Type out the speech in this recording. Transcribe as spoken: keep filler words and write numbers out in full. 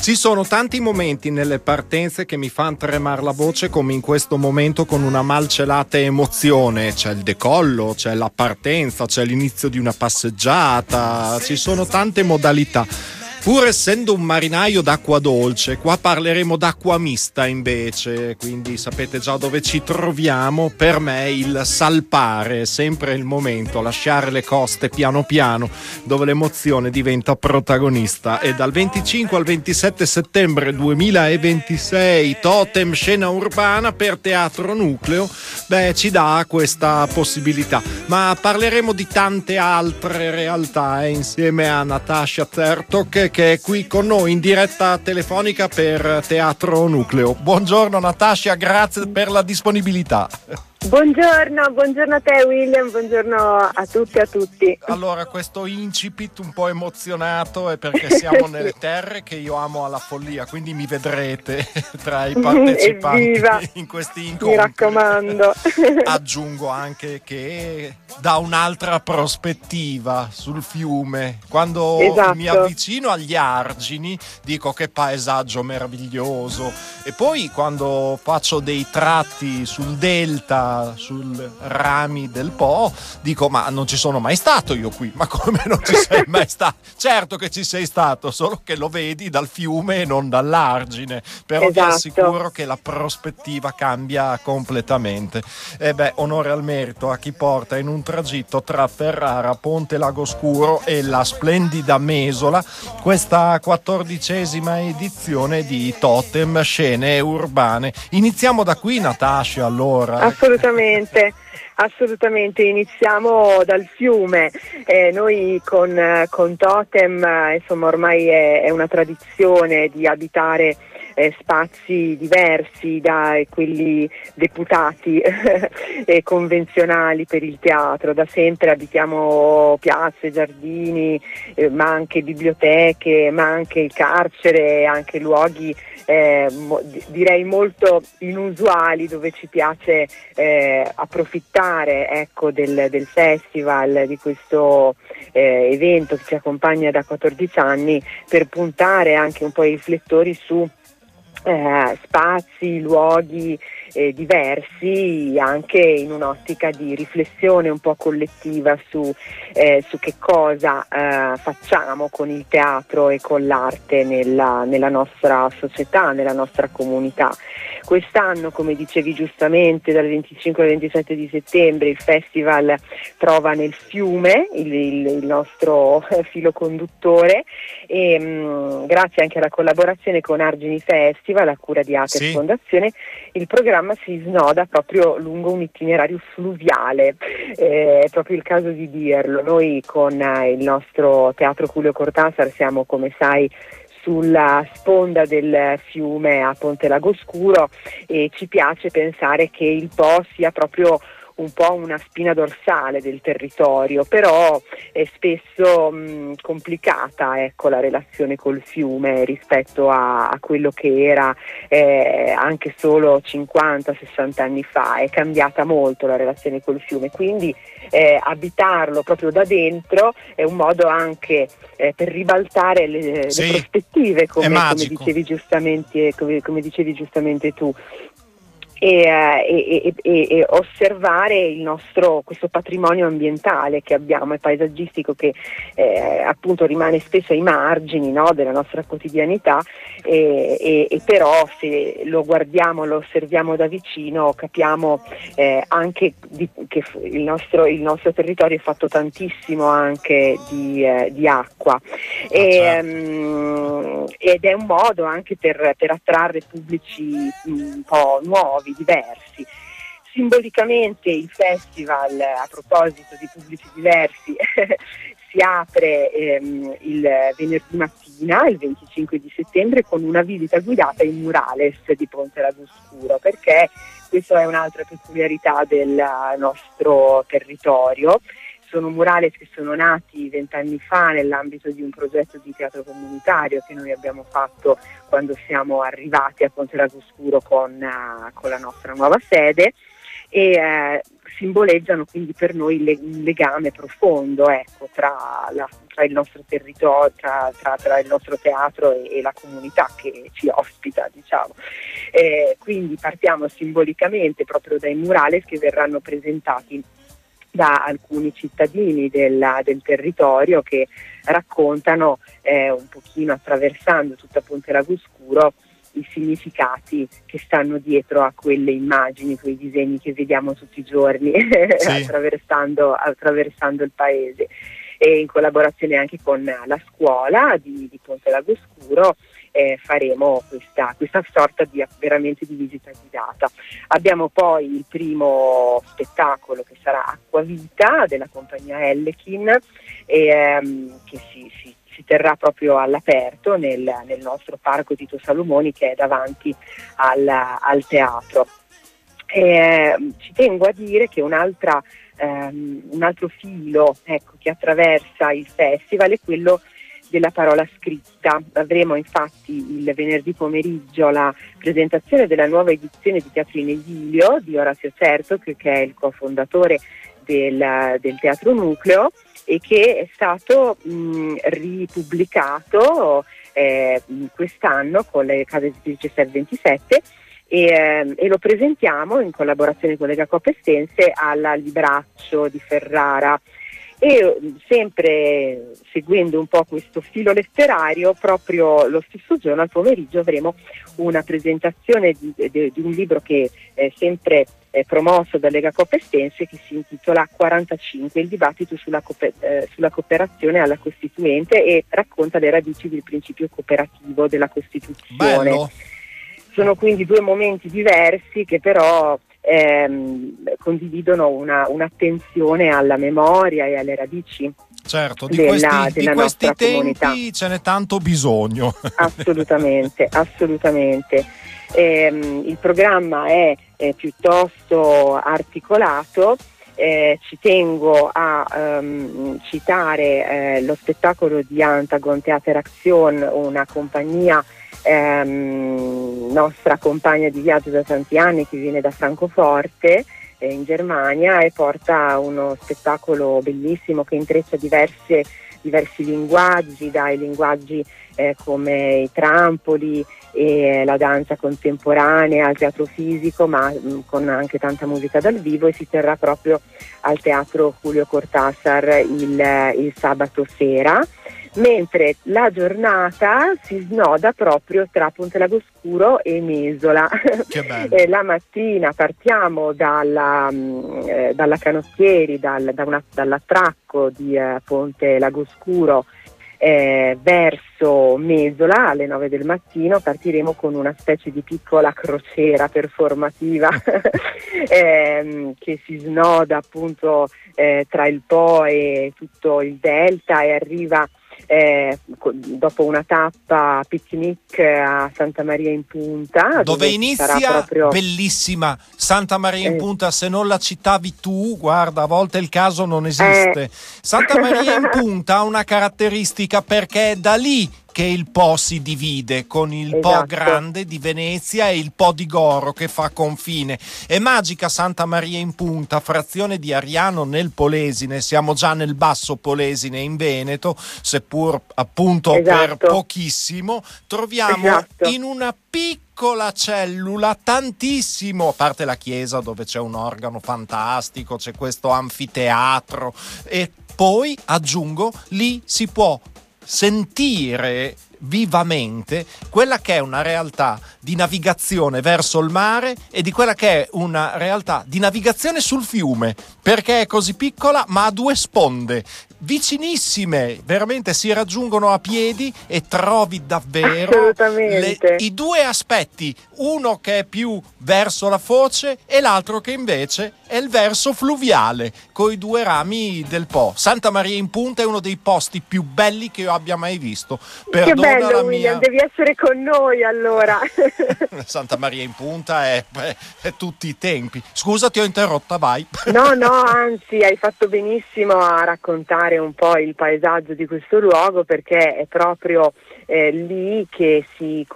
Ci sono tanti momenti nelle partenze che mi fanno tremare la voce, come in questo momento, con una malcelata emozione. C'è il decollo, c'è la partenza, c'è l'inizio di una passeggiata, ci sono tante modalità. Pur essendo un marinaio d'acqua dolce, qua parleremo d'acqua mista invece, quindi sapete già dove ci troviamo. Per me il salpare è sempre il momento, lasciare le coste piano piano, dove l'emozione diventa protagonista. E dal venticinque al ventisette settembre duemilaventisei Totem Scena Urbana per Teatro Nucleo, beh, ci dà questa possibilità. Ma parleremo di tante altre realtà eh, insieme a Natasha Tertok, che è qui con noi in diretta telefonica per Teatro Nucleo. Buongiorno Natasha, grazie per la disponibilità. Buongiorno, buongiorno a te William, buongiorno a tutti e a tutti. Allora, questo incipit un po' emozionato è perché siamo nelle terre che io amo alla follia, quindi mi vedrete tra i partecipanti Evviva, in questi incontri. mi raccomando. Aggiungo anche che da un'altra prospettiva sul fiume, quando esatto. mi avvicino agli argini dico che paesaggio meraviglioso, e poi quando faccio dei tratti sul delta, sul rami del Po, dico ma non ci sono mai stato io qui. Ma come non ci sei mai stato? Certo che ci sei stato, solo che lo vedi dal fiume e non dall'argine, però esatto. vi assicuro che la prospettiva cambia completamente. E beh, onore al merito a chi porta in un tragitto tra Ferrara, Ponte Lagoscuro e la splendida Mesola questa quattordicesima edizione di Totem Scene Urbane. Iniziamo da qui, Natasha, allora. Assolutamente, assolutamente, iniziamo dal fiume. Eh, noi con, con Totem, eh, insomma, ormai è, è una tradizione di abitare eh, spazi diversi da quelli deputati e convenzionali per il teatro. Da sempre abitiamo piazze, giardini, eh, ma anche biblioteche, ma anche il carcere, anche luoghi Eh, mo, direi molto inusuali, dove ci piace eh, approfittare ecco, del, del festival, di questo eh, evento che ci accompagna da quattordici anni, per puntare anche un po' i riflettori su eh, spazi, luoghi eh, diversi, anche in un'ottica di riflessione un po' collettiva su, eh, su che cosa eh, facciamo con il teatro e con l'arte nella, nella nostra società, nella nostra comunità. Quest'anno, come dicevi giustamente, dal venticinque al ventisette di settembre il festival trova nel fiume il, il, il nostro filo conduttore, e mh, grazie anche alla collaborazione con Argini Festival, a cura di Ater sì. Fondazione, il programma si snoda proprio lungo un itinerario fluviale, eh, è proprio il caso di dirlo. Noi con eh, il nostro Teatro Julio Cortázar siamo, come sai, sulla sponda del fiume a Ponte Lagoscuro, e ci piace pensare che il Po sia proprio un po' una spina dorsale del territorio, però è spesso mh, complicata ecco, la relazione col fiume rispetto a, a quello che era eh, anche solo cinquanta sessanta anni fa. È cambiata molto la relazione col fiume, quindi eh, abitarlo proprio da dentro è un modo anche eh, per ribaltare le, sì, le prospettive, come, come magico. dicevi giustamente, come, come dicevi giustamente tu. E, e, e, e osservare il nostro, questo patrimonio ambientale che abbiamo e paesaggistico, che eh, appunto rimane spesso ai margini, no, della nostra quotidianità, e, e, e però se lo guardiamo, lo osserviamo da vicino, capiamo eh, anche di, che il nostro, il nostro territorio è fatto tantissimo anche di, eh, di acqua, e, um, ed è un modo anche per, per attrarre pubblici un po' nuovi, diversi. Simbolicamente il festival, a proposito di pubblici diversi, si apre ehm, il venerdì mattina, il venticinque di settembre, con una visita guidata in murales di Ponte Lagoscuro, perché questa è un'altra peculiarità del nostro territorio. Sono murales che sono nati vent'anni fa nell'ambito di un progetto di teatro comunitario che noi abbiamo fatto quando siamo arrivati a Ponte Lagoscuro con, uh, con la nostra nuova sede, e uh, simboleggiano quindi per noi le, un legame profondo ecco, tra la, tra il nostro territorio, tra, tra, tra il nostro teatro e, e la comunità che ci ospita, diciamo. Eh, quindi partiamo simbolicamente proprio dai murales che verranno presentati da alcuni cittadini del, del territorio che raccontano eh, un pochino, attraversando tutta Ponte Lagoscuro, i significati che stanno dietro a quelle immagini, quei disegni che vediamo tutti i giorni sì. attraversando, attraversando il paese. E in collaborazione anche con la scuola di, di Ponte Lagoscuro eh, faremo questa, questa sorta di veramente di visita guidata. Abbiamo poi il primo spettacolo che sarà Acquavita della compagnia Ellekin, e, ehm, che si, si si terrà proprio all'aperto nel, nel nostro parco Tito Salomoni, che è davanti al, al teatro. E, ci tengo a dire che un'altra, ehm, un altro filo ecco, che attraversa il festival è quello della parola scritta. Avremo infatti il venerdì pomeriggio la presentazione della nuova edizione di Teatro in Esilio di Orazio Certo, che, che è il cofondatore del, del Teatro Nucleo, e che è stato mh, ripubblicato eh, quest'anno con le case editrici S E R ventisette e, eh, e lo presentiamo in collaborazione con Lega Coop Estense alla Libraccio di Ferrara. E sempre seguendo un po' questo filo letterario, proprio lo stesso giorno al pomeriggio avremo una presentazione di, di, di un libro che è sempre eh, promosso da Lega Coop Estense, che si intitola quarantacinque, il dibattito sulla, cooper- eh, sulla cooperazione alla Costituente, e racconta le radici del principio cooperativo della Costituzione. Bello. Sono quindi due momenti diversi che però Ehm, condividono una, un'attenzione alla memoria e alle radici. Certo, di della, questi, della di questi tempi comunità. Ce n'è tanto bisogno. Assolutamente, assolutamente. Ehm, il programma è, è piuttosto articolato. Eh, ci tengo a um, citare eh, lo spettacolo di Antagon Theater Action, una compagnia ehm, nostra compagna di viaggio da tanti anni, che viene da Francoforte eh, in Germania, e porta uno spettacolo bellissimo che intreccia diverse, diversi linguaggi, dai linguaggi eh, come i trampoli e la danza contemporanea al teatro fisico, ma mh, con anche tanta musica dal vivo, e si terrà proprio al teatro Julio Cortázar il, il sabato sera, mentre la giornata si snoda proprio tra Ponte Lagoscuro e Mesola. Che bello. eh, la mattina partiamo dalla, mh, eh, dalla Canottieri, dal, da una, dall'attracco di eh, Ponte Lagoscuro Eh, verso Mesola. Alle nove del mattino partiremo con una specie di piccola crociera performativa ehm, che si snoda appunto eh, tra il Po e tutto il delta, e arriva eh, dopo una tappa picnic a Santa Maria in Punta, dove, dove inizia proprio... bellissima Santa Maria in eh. Punta. Se non la citavi tu, guarda, a volte il caso non esiste. eh. Santa Maria in Punta ha una caratteristica, perché è da lì che il Po si divide, con il Esatto. Po grande di Venezia e il Po di Goro che fa confine. È magica Santa Maria in Punta, frazione di Ariano nel Polesine. Siamo già nel basso Polesine in Veneto, seppur appunto Esatto. per pochissimo. Troviamo Esatto. in una piccola cellula tantissimo, a parte la chiesa dove c'è un organo fantastico, c'è questo anfiteatro, e poi aggiungo, lì si può sentire vivamente quella che è una realtà di navigazione verso il mare e di quella che è una realtà di navigazione sul fiume, perché è così piccola ma ha due sponde vicinissime, veramente si raggiungono a piedi, e trovi davvero le, i due aspetti, uno che è più verso la foce e l'altro che invece è il verso fluviale, coi due rami del Po. Santa Maria in Punta è uno dei posti più belli che io abbia mai visto. Perdona, che bello, la William, mia... devi essere con noi allora. Santa Maria in Punta è, è, è tutti i tempi. Scusa, ti ho interrotta, vai. No, no, anzi, hai fatto benissimo a raccontare un po' il paesaggio di questo luogo, perché è proprio eh, lì che si